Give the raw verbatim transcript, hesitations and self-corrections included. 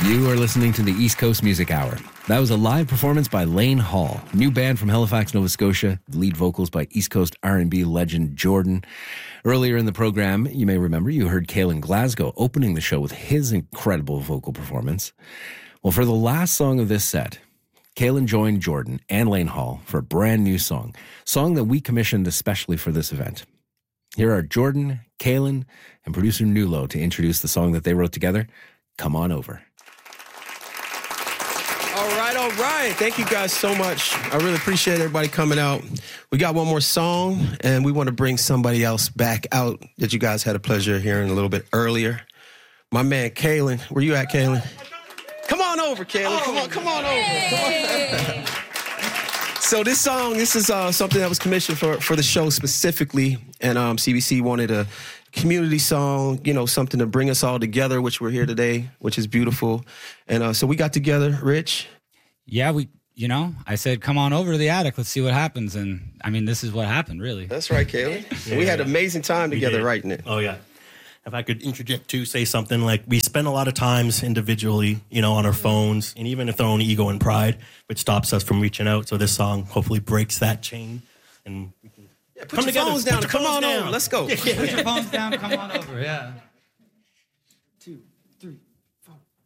You are listening to the East Coast Music Hour. That was a live performance by Lane Hall, new band from Halifax, Nova Scotia, lead vocals by East Coast R and B legend Jordan. Earlier in the program, you may remember you heard Kaylin Glasgow opening the show with his incredible vocal performance. Well, for the last song of this set, Kaylin joined Jordan and Lane Hall for a brand new song, song that we commissioned especially for this event. Here are Jordan, Kaylin, and producer Nulo to introduce the song that they wrote together, Come On Over. All right, all right. Thank you guys so much. I really appreciate everybody coming out. We got one more song, and we want to bring somebody else back out that you guys had a pleasure of hearing a little bit earlier. My man, Kaylin. Where you at, Kaylin? Come on over, Kaylin. Come on, come on over. Come on. So this song, this is uh, something that was commissioned for, for the show specifically, and um, C B C wanted a community song, you know, something to bring us all together, which we're here today, which is beautiful. And uh, so we got together, Rich. Yeah, we, you know, I said, come on over to the attic. Let's see what happens. And I mean, this is what happened, really. That's right, Kaylin. Yeah, we had an amazing time together writing it. Oh, yeah. If I could interject too, say something like we spend a lot of times individually, you know, on our phones, and even if our own ego and pride, which stops us from reaching out. So this song hopefully breaks that chain, and we can yeah, put come your together. phones down. Put your come phones on down. over. Let's go. Put your phones down. Come on over. Yeah.